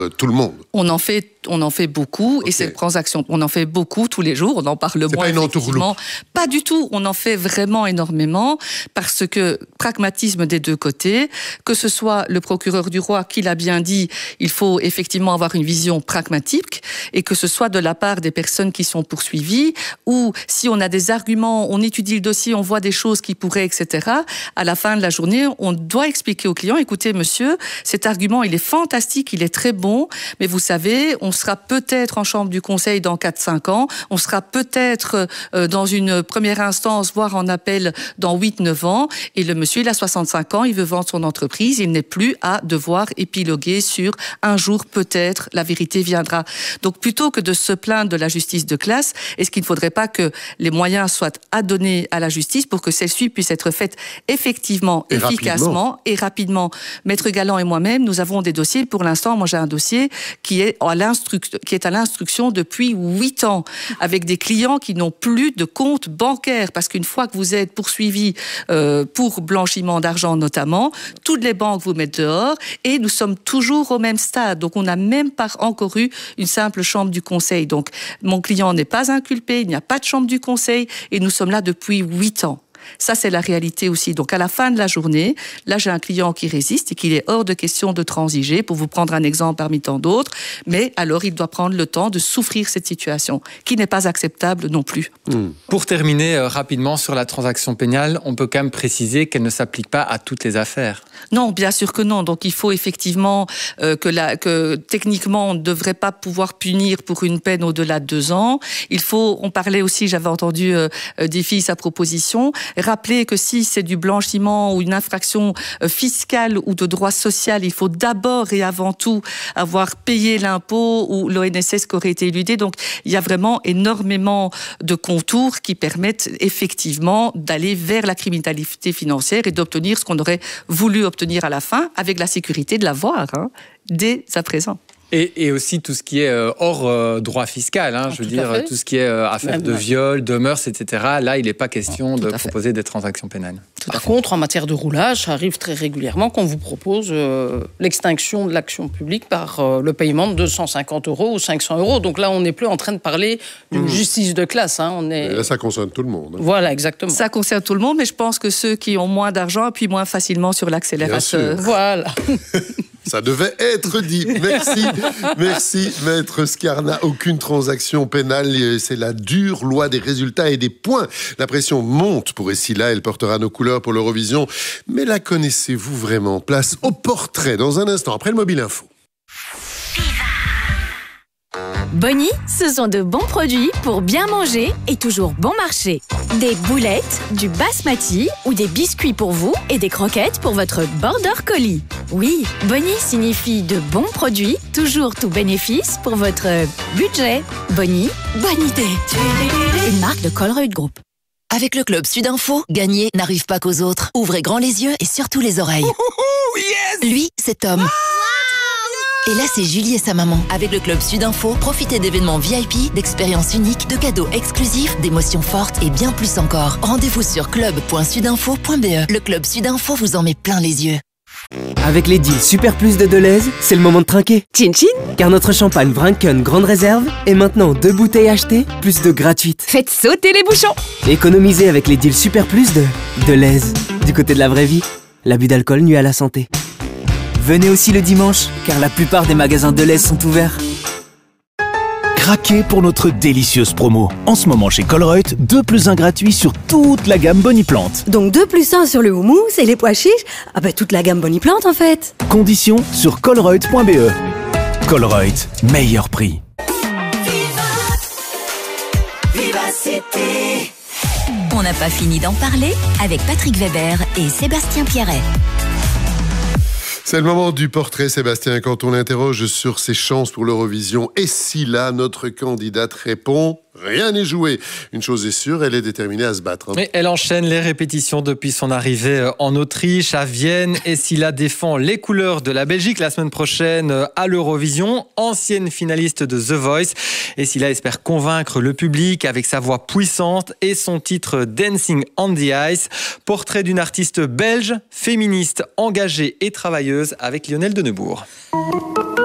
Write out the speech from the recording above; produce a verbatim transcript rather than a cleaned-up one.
euh, tout le monde. On en fait, on en fait beaucoup, okay. Et cette transaction, on en fait beaucoup tous les jours, on en parle moins. C'est pas une entourloupe. Pas du tout, on en fait vraiment énormément, parce que pragmatisme des deux côtés, que ce soit le procureur du roi qui l'a bien dit, il faut effectivement avoir une vision pragmatique, et que ce soit de la part des personnes qui sont poursuivies, ou si on a des arguments, on étudie le dossier, on voit des choses qui pourraient, et cetera. À la fin de la journée, on doit expliquer au client, écoutez monsieur, cet argument il est fantastique, il est très bon, mais vous savez, on sera peut-être en chambre du conseil dans quatre cinq ans, on sera peut-être euh, dans une première instance, voire en appel dans huit neuf ans, et le monsieur il a soixante-cinq ans, il veut vendre son entreprise, il n'est plus à devoir épiloguer sur un jour peut-être la vérité viendra. Donc plutôt que de se plaindre de la justice de classe, est-ce qu'il ne faudrait pas que les moyens soient adonnés à la justice pour que celle-ci puisse être faite effectivement, et efficacement rapidement. et rapidement. Maître Galland et moi-même, nous avons des dossiers, pour l'instant, moi j'ai un dossier qui est à l'instruction, qui est à l'instruction depuis huit ans, avec des clients qui n'ont plus de compte bancaire, parce qu'une fois que vous êtes poursuivi euh, pour blanchiment d'argent notamment, toutes les banques vous mettent dehors, et nous sommes toujours au même stade. Donc on n'a même pas encore eu une simple chambre du conseil. Donc mon client n'est pas inculpé, il n'y a pas de chambre du conseil, et nous sommes là depuis huit ans. Ça, c'est la réalité aussi. Donc, à la fin de la journée, là, j'ai un client qui résiste et qu'il est hors de question de transiger, pour vous prendre un exemple parmi tant d'autres. Mais alors, il doit prendre le temps de souffrir cette situation, qui n'est pas acceptable non plus. Mmh. Pour terminer euh, rapidement sur la transaction pénale, on peut quand même préciser qu'elle ne s'applique pas à toutes les affaires. Non, bien sûr que non. Donc, il faut effectivement euh, que, la, que techniquement, on ne devrait pas pouvoir punir pour une peine au-delà de deux ans. Il faut, on parlait aussi, j'avais entendu euh, Diffie sa proposition, rappeler que si c'est du blanchiment ou une infraction fiscale ou de droit social, il faut d'abord et avant tout avoir payé l'impôt ou l'O N S S qui aurait été éludé. Donc, il y a vraiment énormément de contours qui permettent effectivement d'aller vers la criminalité financière et d'obtenir ce qu'on aurait voulu obtenir à la fin, avec la sécurité de l'avoir, hein, dès à présent. Et, et aussi tout ce qui est euh, hors euh, droit fiscal, hein, je veux dire, tout ce qui est euh, affaire Même, de viol, de mœurs, et cetera. Là, il n'est pas question de proposer fait. des transactions pénales. Tout Par contre, en matière de roulage, ça arrive très régulièrement qu'on vous propose euh, l'extinction de l'action publique par euh, le paiement de deux cent cinquante euros ou cinq cents euros. Donc là, on n'est plus en train de parler d'une mmh. justice de classe. Hein. On est... Et là, ça concerne tout le monde. Hein. Voilà, exactement. Ça concerne tout le monde, mais je pense que ceux qui ont moins d'argent appuient moins facilement sur l'accélérateur. Voilà. Ça devait être dit. Merci. Merci, Maître Scarna. Aucune transaction pénale, c'est la dure loi des résultats et des points. La pression monte pour Essila, elle portera nos couleurs pour l'Eurovision. Mais la connaissez-vous vraiment? Place au portrait dans un instant, après le Mobile Info. Bonnie, ce sont de bons produits pour bien manger et toujours bon marché. Des boulettes, du basmati ou des biscuits pour vous et des croquettes pour votre border collie. Oui, Bonnie signifie de bons produits, toujours tout bénéfice pour votre budget. Bonnie, bonne idée. Une marque de Colruyt Group. Avec le Club Sudinfo, gagner n'arrive pas qu'aux autres. Ouvrez grand les yeux et surtout les oreilles. Ouh, yes. Lui, c'est Tom. Et là, c'est Julie et sa maman. Avec le Club Sudinfo, profitez d'événements V I P, d'expériences uniques, de cadeaux exclusifs, d'émotions fortes et bien plus encore. Rendez-vous sur club point sudinfo point b e. Le Club Sudinfo vous en met plein les yeux. Avec les deals Super Plus de Deleuze, c'est le moment de trinquer. Chin chin. Car notre champagne Vrinken Grande Réserve est maintenant deux bouteilles achetées, plus de gratuites. Faites sauter les bouchons. Économisez avec les deals Super Plus de Deleuze. Du côté de la vraie vie, l'abus d'alcool nuit à la santé. Venez aussi le dimanche, car la plupart des magasins Deleuze sont ouverts. Craquez pour notre délicieuse promo. En ce moment chez Colruyt, deux plus un gratuit sur toute la gamme Boniplante. Donc deux plus un sur le houmous et les pois chiches. Ah bah toute la gamme Boniplante en fait. Conditions sur colruyt point b e. Colruyt, meilleur prix. Vivacité. On n'a pas fini d'en parler avec Patrick Weber et Sébastien Pierret. C'est le moment du portrait, Sébastien, quand on l'interroge sur ses chances pour l'Eurovision. Et si là, notre candidate répond « Rien n'est joué ». Une chose est sûre, elle est déterminée à se battre. Hein. Mais elle enchaîne les répétitions depuis son arrivée en Autriche, à Vienne. Et Essila défend les couleurs de la Belgique la semaine prochaine à l'Eurovision. Ancienne finaliste de The Voice, Essila espère convaincre le public avec sa voix puissante et son titre Dancing on the Ice. Portrait d'une artiste belge, féministe, engagée et travailleuse avec Lionel Denebourg.